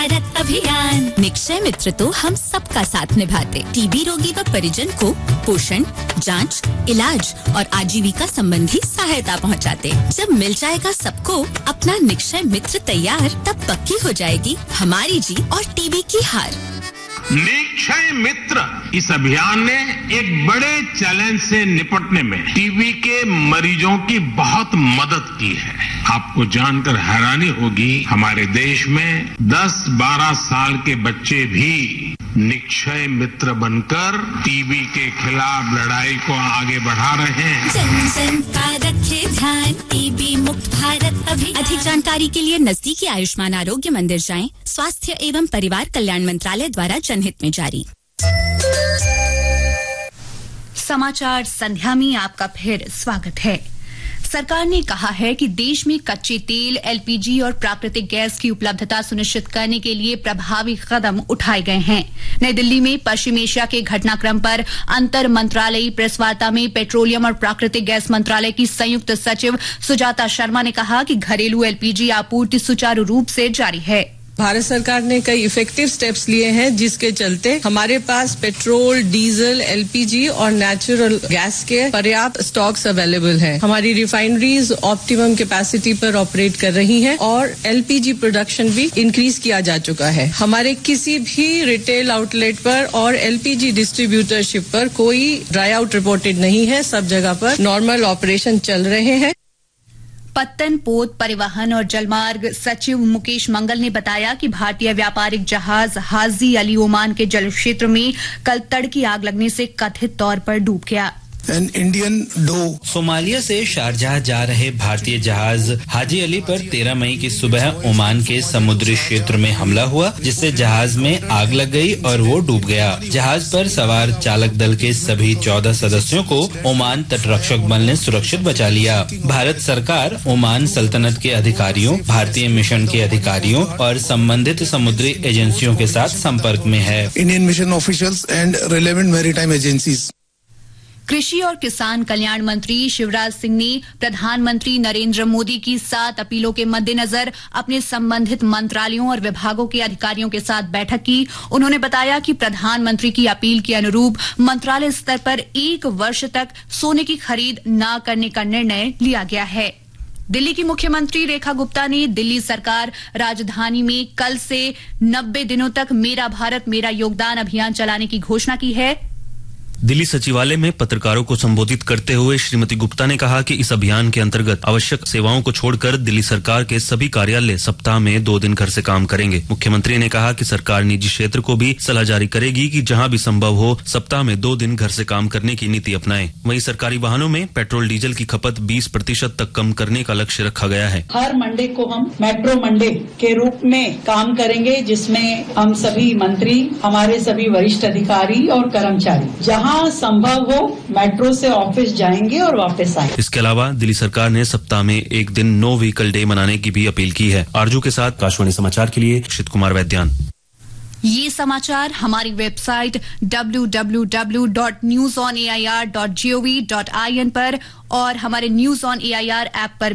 भारत अभियान। निक्षय मित्र तो हम सबका साथ निभाते, टीबी रोगी व परिजन को पोषण, जांच, इलाज और आजीविका संबंधी सहायता पहुंचाते। जब मिल जाएगा सबको अपना निक्षय मित्र तैयार, तब पक्की हो जाएगी हमारी जीत और टीबी की हार। निक्षय मित्र इस अभियान ने एक बड़े चैलेंज से निपटने में टीबी के मरीजों की बहुत मदद की है। आपको जानकर हैरानी होगी, हमारे देश में 10-12 साल के बच्चे भी निक्षय मित्र बनकर टीबी के खिलाफ लड़ाई को आगे बढ़ा रहे हैं। जन जन का रखे ध्यान, टीबी मुक्त भारत अभियान। अधिक जानकारी के लिए नजदीकी आयुष्मान आरोग्य मंदिर जाएं। स्वास्थ्य एवं परिवार कल्याण मंत्रालय द्वारा जनहित में जारी। समाचार संध्या में आपका फिर स्वागत है। सरकार ने कहा है कि देश में कच्चे तेल, एलपीजी और प्राकृतिक गैस की उपलब्धता सुनिश्चित करने के लिए प्रभावी कदम उठाए गए हैं। नई दिल्ली में पश्चिम एशिया के घटनाक्रम पर अंतर मंत्रालयी प्रेस वार्ता में पेट्रोलियम और प्राकृतिक गैस मंत्रालय की संयुक्त सचिव सुजाता शर्मा ने कहा कि घरेलू एलपीजी आपूर्ति सुचारू रूप से जारी है। भारत सरकार ने कई इफेक्टिव स्टेप्स लिए हैं, जिसके चलते हमारे पास पेट्रोल, डीजल, एलपीजी और नेचुरल गैस के पर्याप्त स्टॉक्स अवेलेबल हैं। हमारी रिफाइनरीज ऑप्टिमम कैपेसिटी पर ऑपरेट कर रही हैं और एलपीजी प्रोडक्शन भी इंक्रीज किया जा चुका है। हमारे किसी भी रिटेल आउटलेट पर और एलपीजी डिस्ट्रीब्यूटरशिप पर कोई ड्राई आउट रिपोर्टेड नहीं है। सब जगह पर नॉर्मल ऑपरेशन चल रहे हैं। पत्तन, पोत, परिवहन और जलमार्ग सचिव मुकेश मंगल ने बताया कि भारतीय व्यापारिक जहाज हाजी अली ओमान के जल क्षेत्र में कल तड़की आग लगने से कथित तौर पर डूब गया। सोमालिया से शारजाह जा रहे भारतीय जहाज हाजी अली पर 13 मई की सुबह ओमान के समुद्री क्षेत्र में हमला हुआ, जिससे जहाज में आग लग गई और वो डूब गया। जहाज पर सवार चालक दल के सभी 14 सदस्यों को ओमान तटरक्षक बल ने सुरक्षित बचा लिया। भारत सरकार ओमान सल्तनत के अधिकारियों, भारतीय मिशन के अधिकारियों और संबंधित समुद्री एजेंसियों के साथ संपर्क में है। Indian mission officials and relevant maritime agencies. कृषि और किसान कल्याण मंत्री शिवराज सिंह ने प्रधानमंत्री नरेंद्र मोदी की 7 अपीलों के मद्देनजर अपने संबंधित मंत्रालयों और विभागों के अधिकारियों के साथ बैठक की। उन्होंने बताया कि प्रधानमंत्री की अपील के अनुरूप मंत्रालय स्तर पर 1 वर्ष तक सोने की खरीद न करने का निर्णय लिया गया है। दिल्ली की मुख्यमंत्री रेखा गुप्ता ने दिल्ली सरकार राजधानी में कल से 90 दिनों तक मेरा भारत मेरा योगदान अभियान चलाने की घोषणा की है। दिल्ली सचिवालय में पत्रकारों को संबोधित करते हुए श्रीमती गुप्ता ने कहा कि इस अभियान के अंतर्गत आवश्यक सेवाओं को छोड़कर दिल्ली सरकार के सभी कार्यालय सप्ताह में 2 दिन घर से काम करेंगे। मुख्यमंत्री ने कहा कि सरकार निजी क्षेत्र को भी सलाह जारी करेगी कि जहां भी संभव हो सप्ताह में 2 दिन घर से काम करने की नीति अपनाएं। वहीं सरकारी वाहनों में पेट्रोल डीजल की खपत 20% तक कम करने का लक्ष्य रखा गया है। हर मंडे को हम मेट्रो मंडे के रूप में काम करेंगे, जिसमें हम सभी मंत्री, हमारे सभी वरिष्ठ अधिकारी और कर्मचारी जहां संभव हो मेट्रो से ऑफिस जाएंगे और वापस आएंगे। इसके अलावा दिल्ली सरकार ने सप्ताह में 1 दिन नो व्हीकल डे मनाने की भी अपील की है। आरजू के साथ आकाशवाणी समाचार के लिए अक्षित कुमार वैद्यान। ये समाचार हमारी वेबसाइट www.newsonair.gov.in पर और हमारे न्यूज ऑन एआईआर ऐप पर